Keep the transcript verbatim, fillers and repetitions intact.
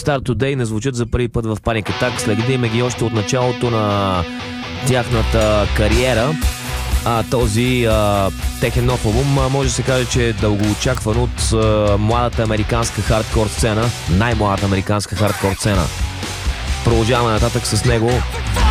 Start Today не звучат за първи път в Panic Attack. Следиме ги още от началото на тяхната кариера. А, този а, техен нов албум а, може да се каже, че е дългоочакван от а, младата американска хардкор сцена, най-младата американска хардкор сцена. Продължаваме нататък с него.